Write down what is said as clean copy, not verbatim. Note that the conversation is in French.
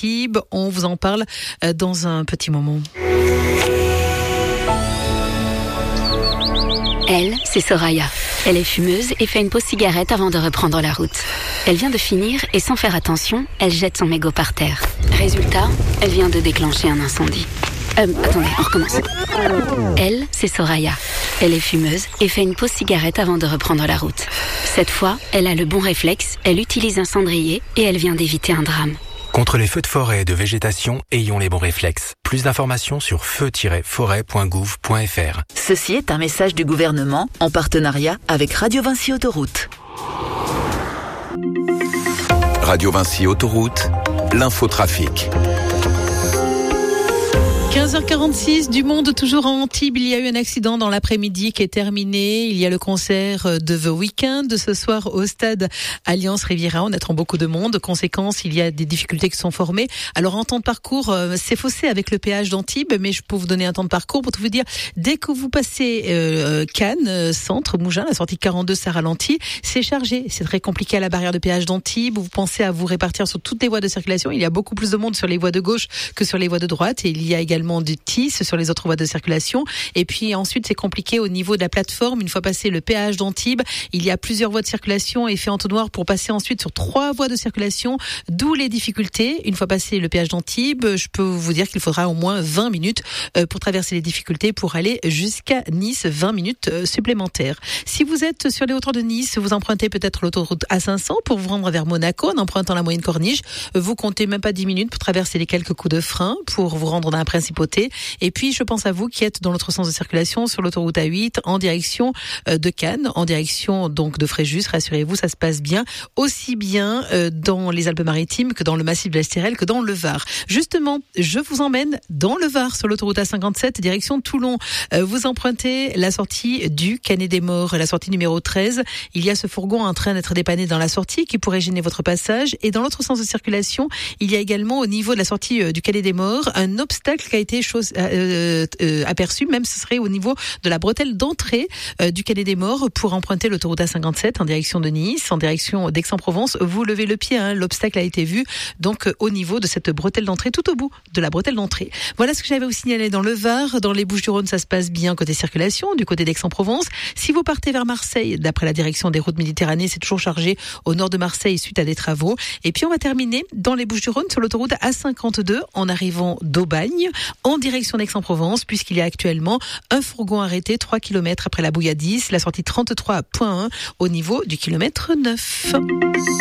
d'Antibes. On vous en parle dans un petit moment. Elle, c'est Soraya. Elle est fumeuse et fait une pause cigarette avant de reprendre la route. Elle vient de finir et sans faire attention, elle jette son mégot par terre. Résultat, elle vient de déclencher un incendie. Attendez, on recommence. Elle, c'est Soraya. Elle est fumeuse et fait une pause cigarette avant de reprendre la route. Cette fois, elle a le bon réflexe, elle utilise un cendrier et elle vient d'éviter un drame. Contre les feux de forêt et de végétation, ayons les bons réflexes. Plus d'informations sur feu-forêt.gouv.fr. Ceci est un message du gouvernement en partenariat avec Radio Vinci Autoroute. Radio Vinci Autoroute, l'infotrafic. 15h46, du monde toujours en Antibes. Il y a eu un accident dans l'après-midi qui est terminé. Il y a le concert de The Weeknd ce soir au stade Alliance Riviera. On attend beaucoup de monde. Conséquence, il y a des difficultés qui sont formées. Alors en temps de parcours, c'est faussé avec le péage d'Antibes, mais je peux vous donner un temps de parcours pour tout vous dire. Dès que vous passez Cannes, centre, Mougins, la sortie 42, ça ralentit. C'est chargé. C'est très compliqué à la barrière de péage d'Antibes. Vous pensez à vous répartir sur toutes les voies de circulation. Il y a beaucoup plus de monde sur les voies de gauche que sur les voies de droite. Et il y a également du TIS sur les autres voies de circulation. Et puis ensuite, c'est compliqué au niveau de la plateforme. Une fois passé le péage d'Antibes, il y a plusieurs voies de circulation effet entonnoir pour passer ensuite sur 3 voies de circulation, d'où les difficultés. Une fois passé le péage d'Antibes, je peux vous dire qu'il faudra au moins 20 minutes pour traverser les difficultés pour aller jusqu'à Nice, 20 minutes supplémentaires. Si vous êtes sur les hauteurs de Nice, vous empruntez peut-être l'autoroute A500 pour vous rendre vers Monaco en empruntant la moyenne corniche. Vous comptez même pas 10 minutes pour traverser les quelques coups de frein pour vous rendre dans la principauté. Et puis, je pense à vous qui êtes dans l'autre sens de circulation sur l'autoroute A8 en direction de Cannes, en direction donc de Fréjus. Rassurez-vous, ça se passe bien, aussi bien dans les Alpes-Maritimes que dans le massif de l'Estérel que dans le Var. Justement, je vous emmène dans le Var sur l'autoroute A57 direction Toulon. Vous empruntez la sortie du Canet des Morts, la sortie numéro 13. Il y a ce fourgon en train d'être dépanné dans la sortie qui pourrait gêner votre passage. Et dans l'autre sens de circulation, il y a également au niveau de la sortie du Canet des Morts un obstacle qui a été aperçu, même ce serait au niveau de la bretelle d'entrée du Canet des Morts pour emprunter l'autoroute A57 en direction de Nice, en direction d'Aix-en-Provence. Vous levez le pied, l'obstacle a été vu donc au niveau de cette bretelle d'entrée, tout au bout de la bretelle d'entrée. Voilà ce que j'avais à vous signaler dans le Var. Dans les Bouches-du-Rhône, ça se passe bien côté circulation, du côté d'Aix-en-Provence. Si vous partez vers Marseille, d'après la direction des routes Méditerranée, c'est toujours chargé au nord de Marseille suite à des travaux. Et puis on va terminer dans les Bouches-du-Rhône sur l'autoroute A52 en arrivant d'Aubagne en direction d'Aix-en-Provence, puisqu'il y a actuellement un fourgon arrêté 3 km après la Bouilladis, la sortie 33.1 au niveau du kilomètre 9.